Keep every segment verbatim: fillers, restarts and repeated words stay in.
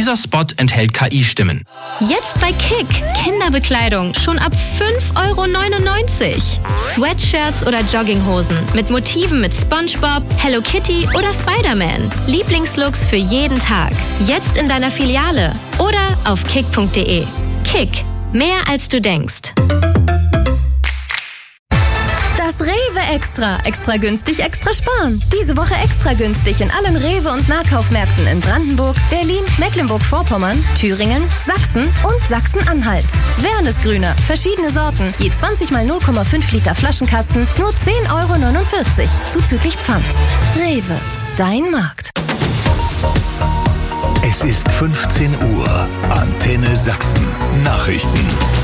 Dieser Spot enthält K I-Stimmen. Jetzt bei Kick. Kinderbekleidung schon ab fünf Euro neunundneunzig. Sweatshirts oder Jogginghosen mit Motiven mit SpongeBob, Hello Kitty oder Spider-Man. Lieblingslooks für jeden Tag. Jetzt in deiner Filiale oder auf kick punkt de. Kick. Mehr als du denkst. Das Rewe Extra. Extra günstig, extra sparen. Diese Woche extra günstig in allen Rewe- und Nahkaufmärkten in Brandenburg, Berlin, Mecklenburg-Vorpommern, Thüringen, Sachsen und Sachsen-Anhalt. Wernesgrüner, verschiedene Sorten, je zwanzig mal null Komma fünf Liter Flaschenkasten, nur zehn Euro neunundvierzig, zuzüglich Pfand. Rewe, dein Markt. Es ist fünfzehn Uhr. Antenne Sachsen. Nachrichten.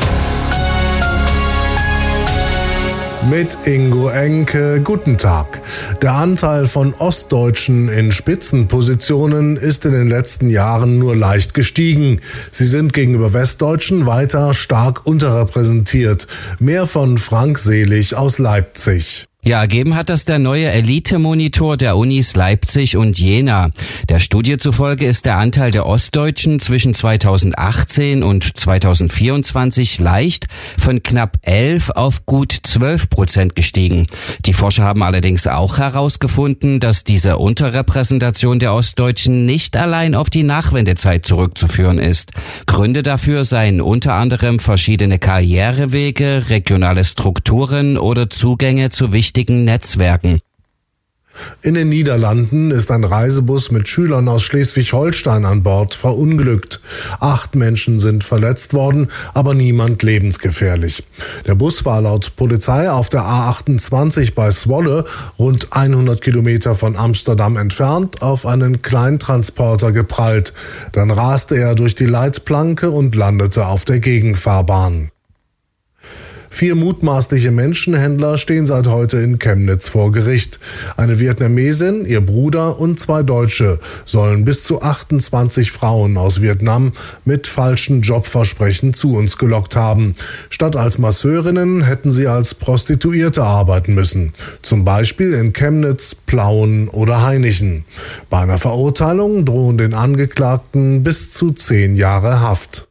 Mit Ingo Enke, guten Tag. Der Anteil von Ostdeutschen in Spitzenpositionen ist in den letzten Jahren nur leicht gestiegen. Sie sind gegenüber Westdeutschen weiter stark unterrepräsentiert. Mehr von Frank Selig aus Leipzig. Ja, ergeben hat das der neue Elite-Monitor der Unis Leipzig und Jena. Der Studie zufolge ist der Anteil der Ostdeutschen zwischen zweitausendachtzehn und zweitausendvierundzwanzig leicht von knapp elf auf gut zwölf Prozent gestiegen. Die Forscher haben allerdings auch herausgefunden, dass diese Unterrepräsentation der Ostdeutschen nicht allein auf die Nachwendezeit zurückzuführen ist. Gründe dafür seien unter anderem verschiedene Karrierewege, regionale Strukturen oder Zugänge zu wichtigen Netzwerken. In den Niederlanden ist ein Reisebus mit Schülern aus Schleswig-Holstein an Bord verunglückt. Acht Menschen sind verletzt worden, aber niemand lebensgefährlich. Der Bus war laut Polizei auf der A achtundzwanzig bei Zwolle, rund hundert Kilometer von Amsterdam entfernt, auf einen Kleintransporter geprallt. Dann raste er durch die Leitplanke und landete auf der Gegenfahrbahn. Vier mutmaßliche Menschenhändler stehen seit heute in Chemnitz vor Gericht. Eine Vietnamesin, ihr Bruder und zwei Deutsche sollen bis zu achtundzwanzig Frauen aus Vietnam mit falschen Jobversprechen zu uns gelockt haben. Statt als Masseurinnen hätten sie als Prostituierte arbeiten müssen. Zum Beispiel in Chemnitz, Plauen oder Hainichen. Bei einer Verurteilung drohen den Angeklagten bis zu zehn Jahre Haft.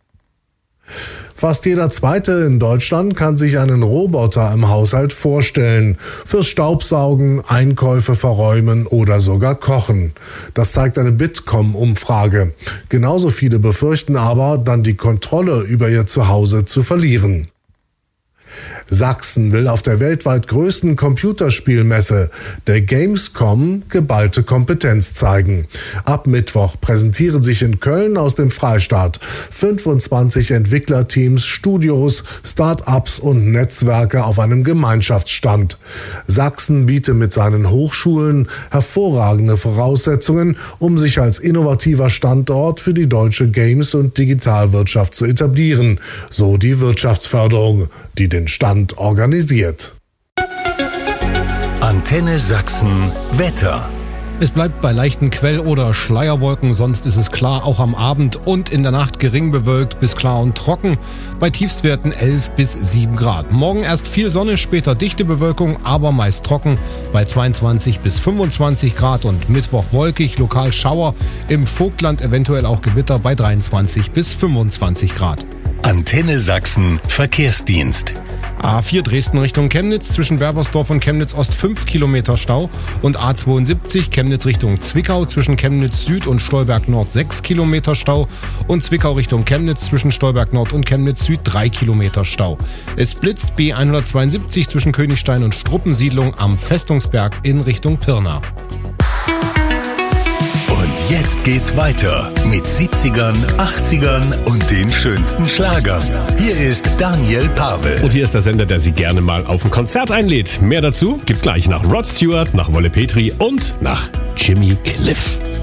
Fast jeder Zweite in Deutschland kann sich einen Roboter im Haushalt vorstellen. Fürs Staubsaugen, Einkäufe verräumen oder sogar kochen. Das zeigt eine Bitkom-Umfrage. Genauso viele befürchten aber, dann die Kontrolle über ihr Zuhause zu verlieren. Sachsen will auf der weltweit größten Computerspielmesse, der Gamescom, geballte Kompetenz zeigen. Ab Mittwoch präsentieren sich in Köln aus dem Freistaat fünfundzwanzig Entwicklerteams, Studios, Start-ups und Netzwerke auf einem Gemeinschaftsstand. Sachsen bietet mit seinen Hochschulen hervorragende Voraussetzungen, um sich als innovativer Standort für die deutsche Games- und Digitalwirtschaft zu etablieren, so die Wirtschaftsförderung, die den Stand organisiert. Antenne Sachsen Wetter. Es bleibt bei leichten Quell- oder Schleierwolken, sonst ist es klar, auch am Abend und in der Nacht gering bewölkt bis klar und trocken, bei Tiefstwerten elf bis sieben Grad. Morgen erst viel Sonne, später dichte Bewölkung, aber meist trocken bei zweiundzwanzig bis fünfundzwanzig Grad und Mittwoch wolkig, lokal Schauer, im Vogtland eventuell auch Gewitter bei dreiundzwanzig bis fünfundzwanzig Grad. Antenne Sachsen Verkehrsdienst. A vier Dresden Richtung Chemnitz, zwischen Werbersdorf und Chemnitz Ost fünf Kilometer Stau und A zweiundsiebzig Chemnitz Richtung Zwickau, zwischen Chemnitz Süd und Stolberg Nord sechs Kilometer Stau und Zwickau Richtung Chemnitz, zwischen Stolberg Nord und Chemnitz Süd drei Kilometer Stau. Es blitzt B hundertzweiundsiebzig zwischen Königstein und Struppensiedlung am Festungsberg in Richtung Pirna. Und jetzt geht's weiter mit siebzigern, achtzigern und den schönsten Schlagern. Hier ist Daniel Pavel. Und hier ist der Sender, der Sie gerne mal auf ein Konzert einlädt. Mehr dazu gibt's gleich nach Rod Stewart, nach Wolle Petri und nach Jimmy Cliff.